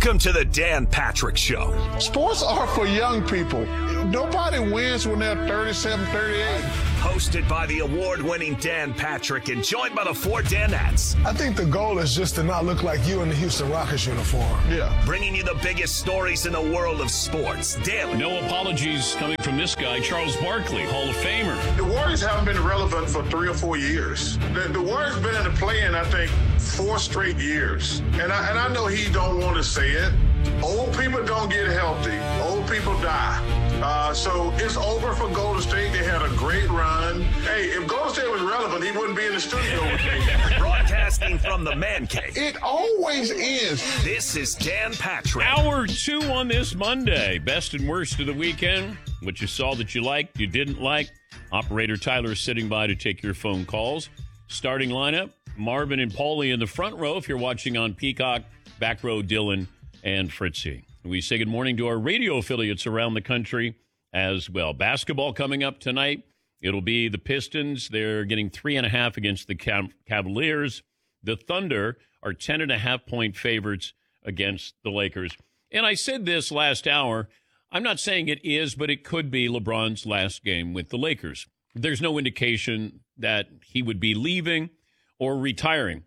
Welcome to the Dan Patrick Show. Sports are for young people. Nobody wins when they're 37, 38. Hosted by the award-winning Dan Patrick and joined by the four Danettes. I think the goal is just to not look like you in the Houston Rockets uniform. Yeah. Bringing you the biggest stories in the world of sports daily. No apologies coming from this guy, Charles Barkley, Hall of Famer. The Warriors haven't been relevant for 3 or 4 years. The Warriors been in the play-in, I think, 4 straight years. And I know he don't want to say it. Old people don't get healthy. Old people die. So it's over for Golden State. They had a great run. Hey, if Golden State was relevant, he wouldn't be in the studio with me. Broadcasting from the Man Cave. It always is. This is Dan Patrick. Hour 2 on this Monday. Best and worst of the weekend. What you saw that you liked, you didn't like. Operator Tyler is sitting by to take your phone calls. Starting lineup, Marvin and Paulie in the front row. If you're watching on Peacock, back row, Dylan and Fritzy. We say good morning to our radio affiliates around the country as well. Basketball coming up tonight. It'll be the Pistons. They're getting 3.5 against the Cavaliers. The Thunder are 10.5-point favorites against the Lakers. And I said this last hour. I'm not saying it is, but it could be LeBron's last game with the Lakers. There's no indication that he would be leaving or retiring.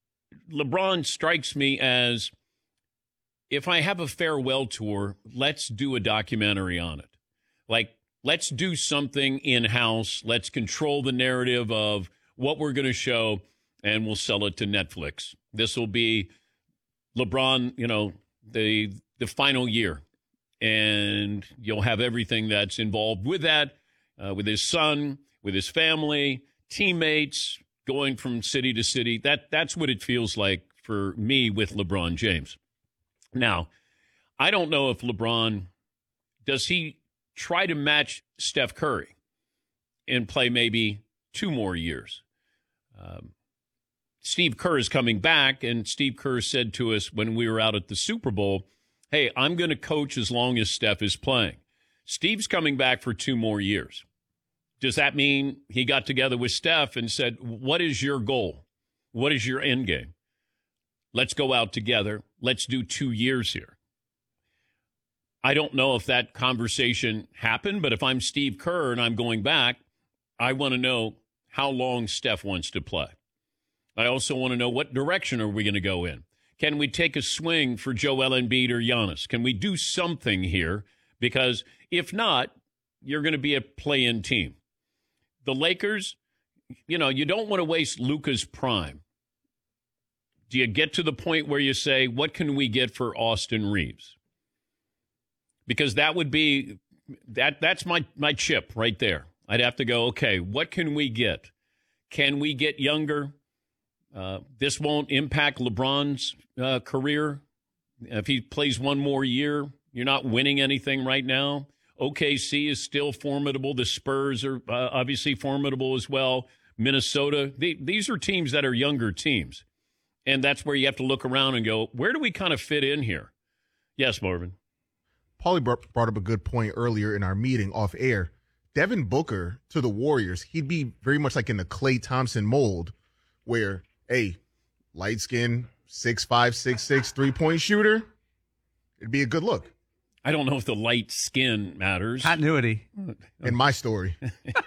LeBron strikes me as, if I have a farewell tour, let's do a documentary on it. Like, let's do something in-house. Let's control the narrative of what we're going to show, and we'll sell it to Netflix. This will be LeBron, the final year. And you'll have everything that's involved with that, with his son, with his family, teammates, going from city to city. That's what it feels like for me with LeBron James. Now, I don't know if LeBron, does he try to match Steph Curry and play maybe 2 more years? Steve Kerr is coming back, and Steve Kerr said to us when we were out at the Super Bowl, hey, I'm going to coach as long as Steph is playing. Steve's coming back for 2 more years. Does that mean he got together with Steph and said, what is your goal? What is your end game? Let's go out together. Let's do 2 years here. I don't know if that conversation happened, but if I'm Steve Kerr and I'm going back, I want to know how long Steph wants to play. I also want to know what direction are we going to go in. Can we take a swing for Joel Embiid or Giannis? Can we do something here? Because if not, you're going to be a play-in team. The Lakers, you don't want to waste Luka's prime. Do you get to the point where you say, what can we get for Austin Reeves? Because that would be, that's my chip right there. I'd have to go, okay, what can we get? Can we get younger? This won't impact LeBron's career. If he plays 1 more year, you're not winning anything right now. OKC is still formidable. The Spurs are obviously formidable as well. Minnesota, these are teams that are younger teams. And that's where you have to look around and go, where do we kind of fit in here? Yes, Marvin. Paulie brought up a good point earlier in our meeting off air. Devin Booker to the Warriors, he'd be very much like in the Klay Thompson mold where, hey, light skin, 6'5", 6'6", 3-point shooter, it'd be a good look. I don't know if the light skin matters. Continuity. In my story.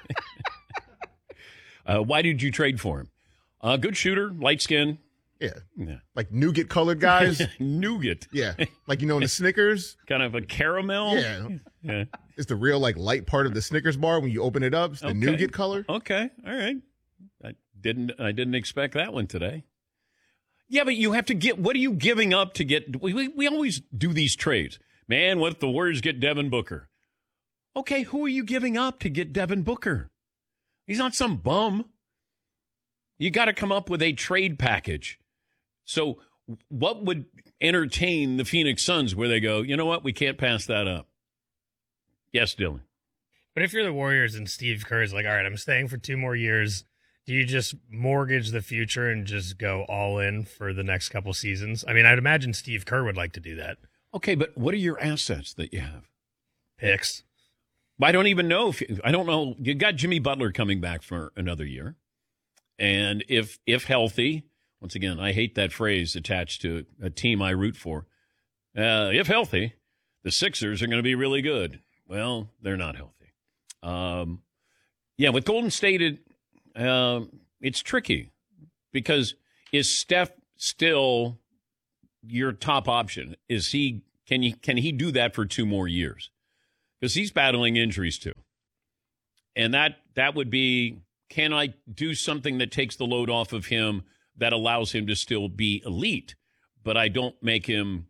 Why did you trade for him? Good shooter, light skin. Yeah. Like nougat colored guys. Nougat. Yeah. Like, in the Snickers. Kind of a caramel. Yeah. It's the real, light part of the Snickers bar when you open it up. It's the nougat color. Okay. All right. I didn't expect that one today. Yeah, but you have to get, what are you giving up to get, we always do these trades. Man, what if the Warriors get Devin Booker? Okay, who are you giving up to get Devin Booker? He's not some bum. You got to come up with a trade package. So what would entertain the Phoenix Suns where they go, you know what, we can't pass that up? Yes, Dylan. But if you're the Warriors and Steve Kerr's like, all right, I'm staying for 2 more years, do you just mortgage the future and just go all in for the next couple seasons? I mean, I'd imagine Steve Kerr would like to do that. Okay, but what are your assets that you have? Picks. I don't even know. I don't know. You got Jimmy Butler coming back for another year. And if healthy, once again, I hate that phrase attached to a team I root for. If healthy, the Sixers are going to be really good. Well, they're not healthy. Yeah, with Golden State, it's tricky because is Steph still your top option? Is he? Can he do that for 2 more years? Because he's battling injuries too, and that would be, can I do something that takes the load off of him that allows him to still be elite, but I don't make him.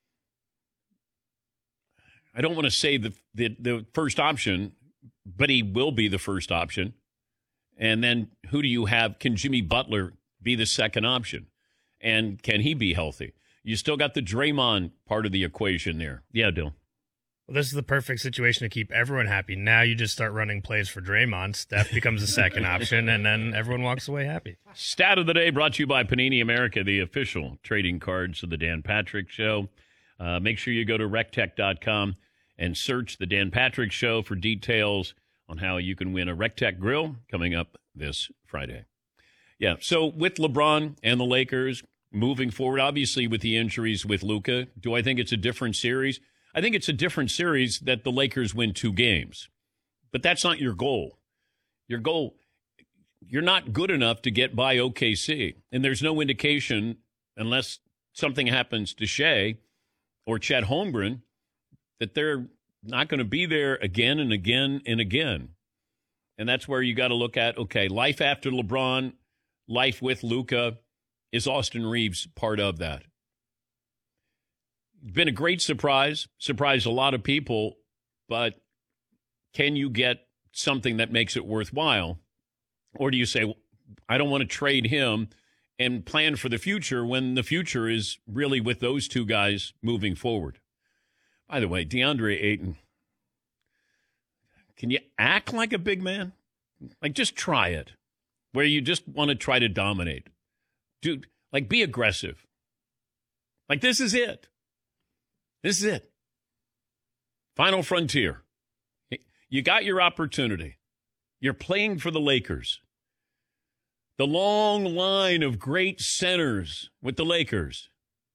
I don't want to say the first option, but he will be the first option. And then who do you have? Can Jimmy Butler be the second option? And can he be healthy? You still got the Draymond part of the equation there. Yeah, Dill. Well, this is the perfect situation to keep everyone happy. Now you just start running plays for Draymond. Steph becomes the second option, and then everyone walks away happy. Stat of the day brought to you by Panini America, the official trading cards of the Dan Patrick Show. Make sure you go to rectech.com and search the Dan Patrick Show for details on how you can win a Rectech grill coming up this Friday. Yeah, so with LeBron and the Lakers moving forward, obviously with the injuries with Luka, do I think it's a different series? I think it's a different series that the Lakers win 2 games. But that's not your goal. Your goal, you're not good enough to get by OKC. And there's no indication, unless something happens to Shea or Chet Holmgren, that they're not going to be there again and again and again. And that's where you got to look at, okay, life after LeBron, life with Luka. Is Austin Reeves part of that? Been a great surprise, surprised a lot of people, but can you get something that makes it worthwhile? Or do you say, I don't want to trade him and plan for the future when the future is really with those 2 guys moving forward? By the way, DeAndre Ayton, can you act like a big man? Like, just try it, where you just want to try to dominate. Dude, like, be aggressive. Like, this is it. This is it. Final frontier. You got your opportunity. You're playing for the Lakers. The long line of great centers with the Lakers.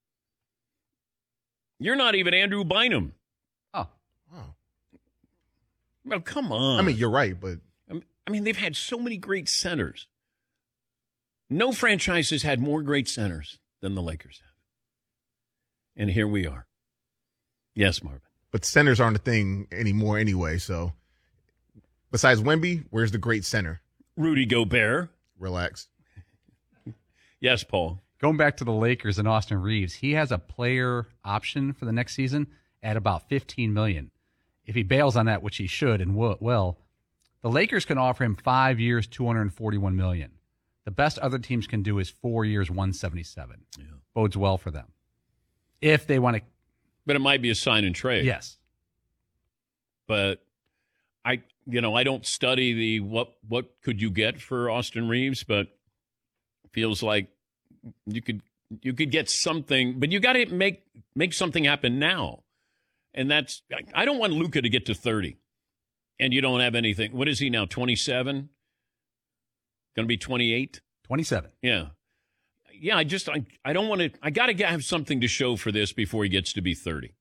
You're not even Andrew Bynum. Oh. Wow. Well, come on. I mean, you're right, but... I mean, they've had so many great centers. No franchise has had more great centers than the Lakers have. And here we are. Yes, Marvin. But centers aren't a thing anymore anyway, so... Besides Wemby, where's the great center? Rudy Gobert. Relax. Yes, Paul. Going back to the Lakers and Austin Reeves, he has a player option for the next season at about $15 million. If he bails on that, which he should and will, the Lakers can offer him 5 years, $241 million. The best other teams can do is 4 years, $177. Yeah. Bodes well for them. If they want to. But it might be a sign and trade. Yes. But I don't study the what could you get for Austin Reeves, but it feels like you could get something, but you got to make something happen now. And that's, I don't want Luka to get to 30 and you don't have anything. What is he now? 27? Going to be 28? 27. Yeah. Yeah, I don't want to, I got to have something to show for this before he gets to be 30.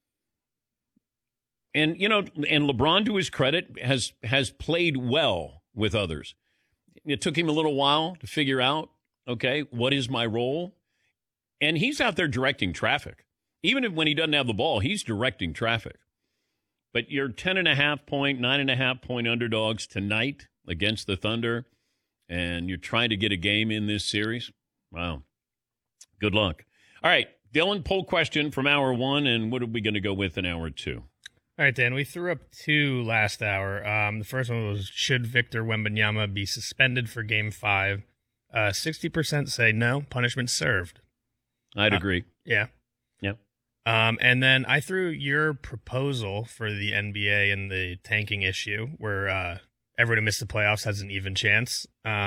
And, and LeBron, to his credit, has played well with others. It took him a little while to figure out, okay, what is my role? And he's out there directing traffic. Even when he doesn't have the ball, he's directing traffic. But you're 10.5 point, 9.5 point underdogs tonight against the Thunder, and you're trying to get a game in this series. Wow. Good luck. All right, Dylan, poll question from hour 1, and what are we going to go with in hour 2? All right, Dan, we threw up 2 last hour. The first one was, should Victor Wembanyama be suspended for Game 5? 60% say no, punishment served. I'd agree. Yeah. Yeah. And then I threw your proposal for the NBA and the tanking issue where everyone who missed the playoffs has an even chance.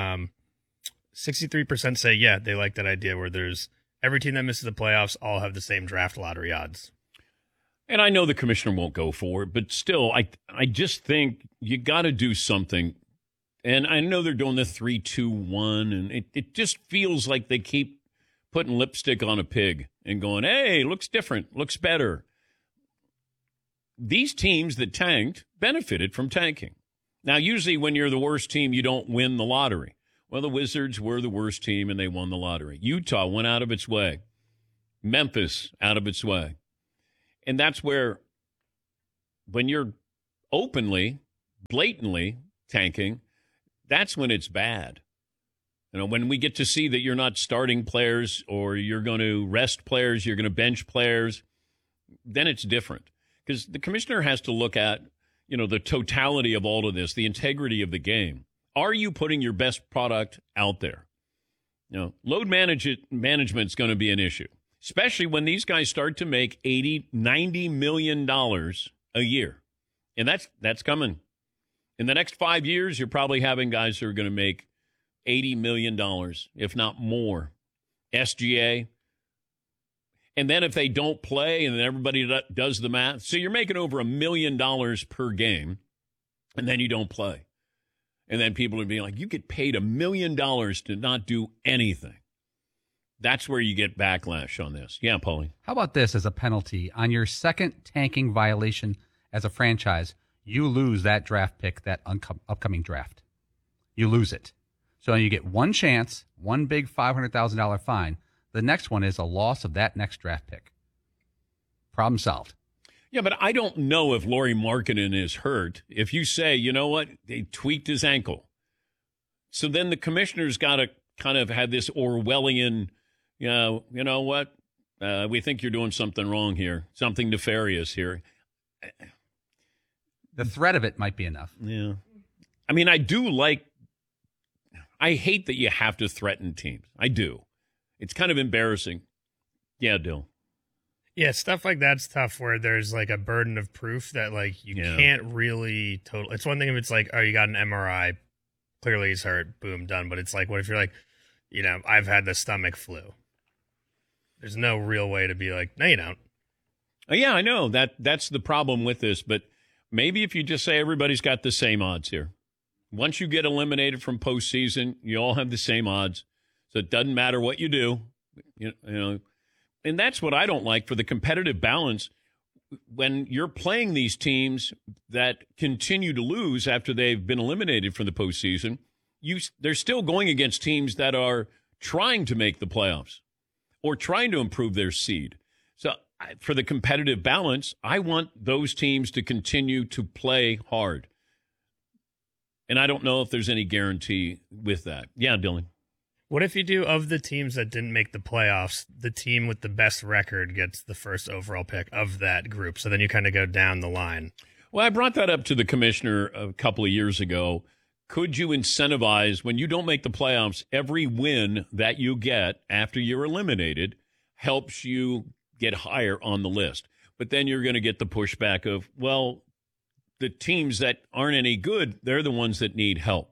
63% say, yeah, they like that idea where there's every team that misses the playoffs all have the same draft lottery odds. And I know the commissioner won't go for it, but still, I just think you got to do something. And I know they're doing the 3-2-1, and it just feels like they keep putting lipstick on a pig and going, hey, looks different, looks better. These teams that tanked benefited from tanking. Now, usually when you're the worst team, you don't win the lottery. Well, the Wizards were the worst team, and they won the lottery. Utah went out of its way. Memphis out of its way. And that's where, when you're openly, blatantly tanking, that's when it's bad. You know, when we get to see that you're not starting players or you're going to rest players, you're going to bench players, then it's different. Because the commissioner has to look at, you know, the totality of all of this, the integrity of the game. Are you putting your best product out there? You know, load management's going to be an issue, especially when these guys start to make $80, $90 million a year. And that's coming. In the next 5 years, you're probably having guys who are going to make $80 million, if not more. SGA. And then if they don't play and then everybody does the math, so you're making over $1 million per game, and then you don't play. And then people are being like, you get paid $1 million to not do anything. That's where you get backlash on this. Yeah, Paulie. How about this as a penalty? On your second tanking violation as a franchise, you lose that draft pick, that upcoming draft. You lose it. So you get one chance, one big $500,000 fine. The next one is a loss of that next draft pick. Problem solved. Yeah, but I don't know if Lauri Markkanen is hurt. If you say, you know what, they tweaked his ankle. So then the commissioner's got to kind of have this Orwellian, you know what, we think you're doing something wrong here, something nefarious here. The threat of it might be enough. Yeah. I mean, I hate that you have to threaten teams. I do. It's kind of embarrassing. Yeah, Dill. Yeah, stuff like that's tough where there's like a burden of proof that like you can't really It's one thing if it's like, oh, you got an MRI, clearly he's hurt, boom, done. But it's like, what if you're like, you know, I've had the stomach flu. There's no real way to be like, no, you don't. Yeah, I know. That's the problem with this. But maybe if you just say everybody's got the same odds here. Once you get eliminated from postseason, you all have the same odds. So it doesn't matter what you do. You know, and that's what I don't like for the competitive balance. When you're playing these teams that continue to lose after they've been eliminated from the postseason, they're still going against teams that are trying to make the playoffs or trying to improve their seed. So for the competitive balance, I want those teams to continue to play hard. And I don't know if there's any guarantee with that. Yeah, Dylan. What if you do, of the teams that didn't make the playoffs, the team with the best record gets the first overall pick of that group? So then you kind of go down the line. Well, I brought that up to the commissioner a couple of years ago. Could you incentivize, when you don't make the playoffs, every win that you get after you're eliminated helps you get higher on the list? But then you're going to get the pushback of, well, the teams that aren't any good, they're the ones that need help.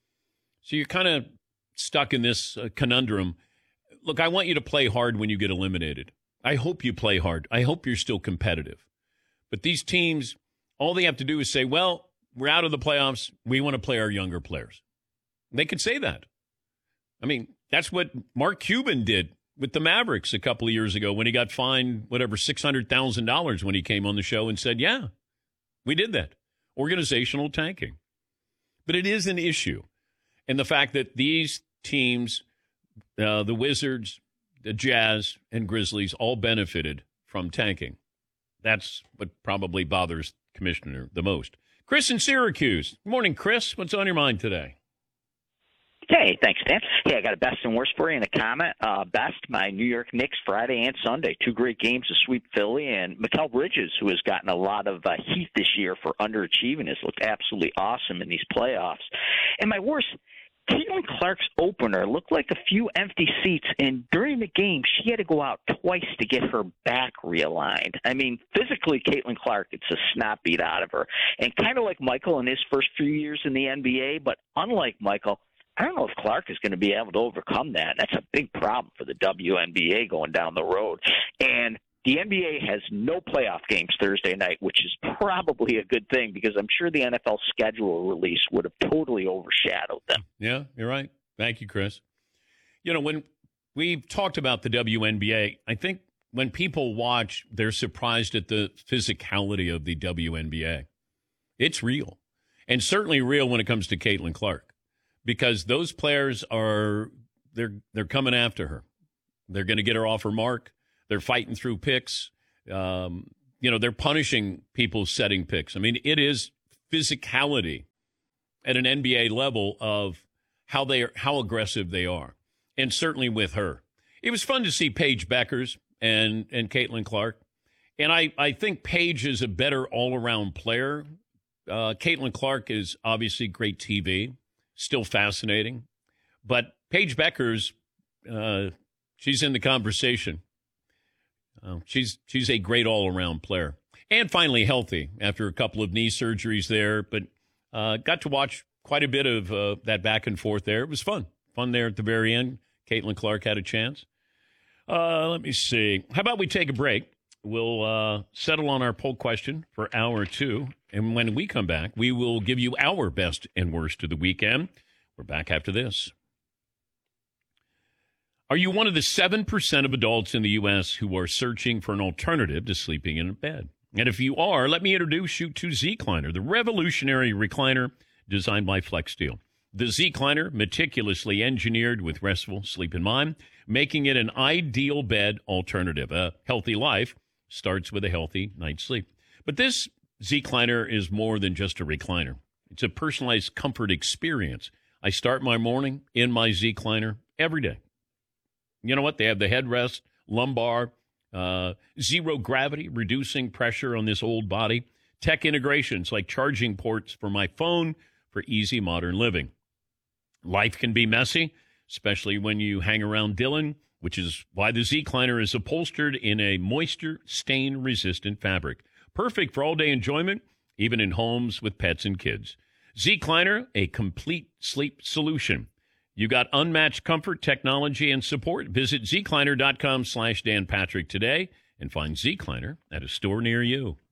So you're kind of stuck in this conundrum. Look, I want you to play hard when you get eliminated. I hope you play hard. I hope you're still competitive. But these teams, all they have to do is say, well, we're out of the playoffs. We want to play our younger players. They could say that. I mean, that's what Mark Cuban did with the Mavericks a couple of years ago when he got fined, whatever, $600,000 when he came on the show and said, yeah, we did that. Organizational tanking. But it is an issue. And the fact that these teams, the Wizards, the Jazz, and Grizzlies all benefited from tanking. That's what probably bothers the commissioner the most. Chris in Syracuse. Good morning, Chris. What's on your mind today? Hey, thanks, Dan. Hey, I got a best and worst for you in the comment. Best, my New York Knicks Friday and Sunday. 2 great games to sweep Philly. And Mikal Bridges, who has gotten a lot of heat this year for underachieving, has looked absolutely awesome in these playoffs. And my worst, Caitlin Clark's opener looked like a few empty seats, and during the game, she had to go out twice to get her back realigned. I mean, physically, Caitlin Clark, it's a snap beat out of her. And kind of like Michael in his first few years in the NBA, but unlike Michael, I don't know if Clark is going to be able to overcome that. That's a big problem for the WNBA going down the road. And the NBA has no playoff games Thursday night, which is probably a good thing because I'm sure the NFL schedule release would have totally overshadowed them. Yeah, you're right. Thank you, Chris. You know, when we've talked about the WNBA. I think when people watch, they're surprised at the physicality of the WNBA. It's real, and certainly real when it comes to Caitlin Clark, because those players they're coming after her. They're going to get her off her mark. They're fighting through picks. They're punishing people setting picks. I mean, it is physicality at an NBA level of how aggressive they are. And certainly with her. It was fun to see Paige Beckers and Caitlin Clark. And I think Paige is a better all-around player. Caitlin Clark is obviously great TV, still fascinating. But Paige Beckers, she's in the conversation. She's a great all-around player. And finally healthy after a couple of knee surgeries there. But got to watch quite a bit of that back and forth there. It was fun. Fun there at the very end. Caitlin Clark had a chance. Let me see. How about we take a break? We'll settle on our poll question for hour 2. And when we come back, we will give you our best and worst of the weekend. We're back after this. Are you one of the 7% of adults in the U.S. who are searching for an alternative to sleeping in a bed? And if you are, let me introduce you to Z-Cliner, the revolutionary recliner designed by FlexSteel. The Z-Cliner, meticulously engineered with restful sleep in mind, making it an ideal bed alternative. A healthy life starts with a healthy night's sleep. But this Z-Cliner is more than just a recliner. It's a personalized comfort experience. I start my morning in my Z-Cliner every day. You know what? They have the headrest, lumbar, zero gravity, reducing pressure on this old body. Tech integrations like charging ports for my phone for easy modern living. Life can be messy, especially when you hang around Dylan, which is why the Z-Cliner is upholstered in a moisture stain-resistant fabric. Perfect for all-day enjoyment, even in homes with pets and kids. Z-Cliner, a complete sleep solution. You got unmatched comfort, technology, and support. Visit zcliner.com/Dan Patrick today and find Z-Cliner at a store near you.